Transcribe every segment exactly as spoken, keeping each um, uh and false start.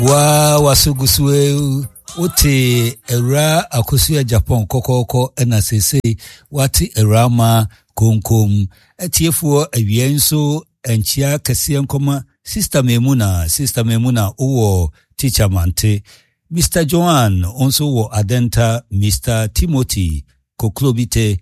wa wasuguswe ote era akosia Japan kokoko ena sese wati erama konkom etiefuo awienso enchia kese nkoma sister Memuna sister Memuna owo teacher mante Mister Joan onso wo Adenta Mister Timothy Koklobite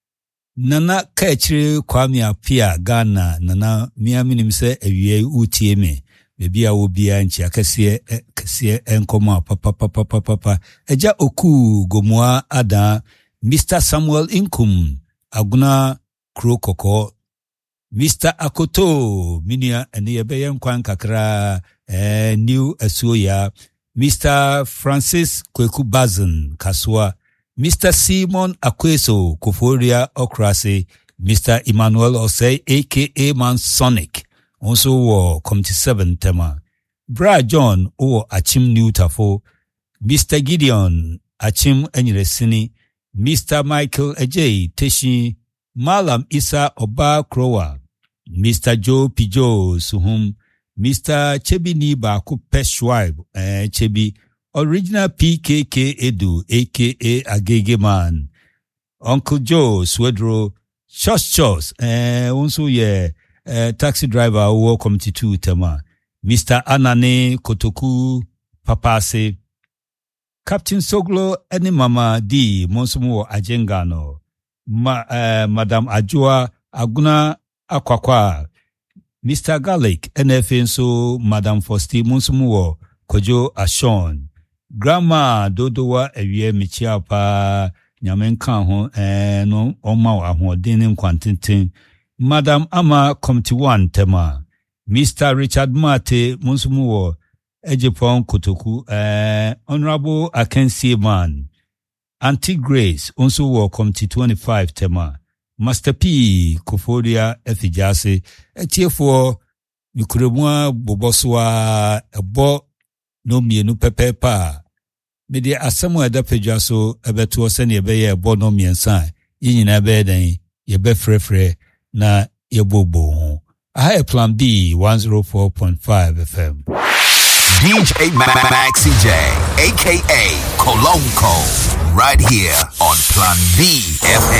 Nana Kachire Kwame Apia Ghana Nana miaminim awie utieme Bebia wobia nchi akese kese enkoma papa papa papa papa eja oku gomwa ada Mister Samuel Inkum aguna krokoko Mister Akoto minia ene yebeye nkwan kakra eh, new esuoya Mister Francis Kweku Bazin Kaswa Mister Simon Akweso Koforia Okrase Mister Emmanuel Osei aka Mansonic also war committee seven tema Bra John o Achim Newtafo Mister Gideon Achim Enyiresini Mister Michael Ajay Teshi Malam Isa Oba Krowa Mister Joe Pijo Suhum Mister Chebini Baku Peshwaib eh, Chebi Original P K K Edu aka Agege Man Uncle Joe Swedro Chos Chos eh, also yeah Uh, taxi driver who committee two tema Mister Anane Kotoku Papase Captain Soglo eni Mama D Monsumu Ajengano Ma, uh, Madam Ajua Aguna Akwakwa Mister Garlic N F Nso Madam Fosti Monsumu Kojo Ashon Grandma Dodowa Ewie Michiapa Nyamenka ho eh no oma wa ho dinin kwantintin Madam Ama Committee one tema Mister Richard Mate Munsumuwo Ejipon Kotoku eh Honorable Akensie Man Auntie Grace also wo Committee twenty-five tema Master P Koforia Efijase etiefo mikuremwa boboswa ebo no mienu pepepa media asemo eda pedwaso ebeto se ne ebe ye ebo no miensa yinyina ebe den ye be frefre na yebobo I Plan B one oh four point five F M D J Maxi J aka Kolonko right here on Plan B F M.